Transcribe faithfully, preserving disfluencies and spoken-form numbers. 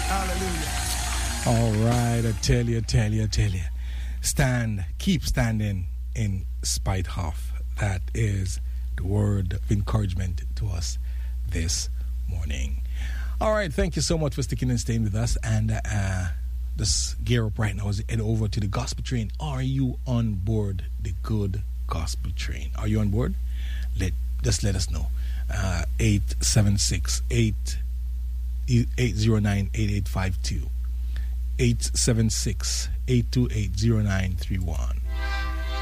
Hallelujah. All right, I tell you, I tell you, I tell you. Stand, keep standing in spite of. That is the word of encouragement to us this morning. All right, thank you so much for sticking and staying with us. And uh, let's gear up right now as we head over to the gospel train. Are you on board the good gospel train? Are you on board? Let Just let us know. Uh, eight seven six, eight zero nine, eight eight five two. eight seven six, eight two eight, zero nine three one.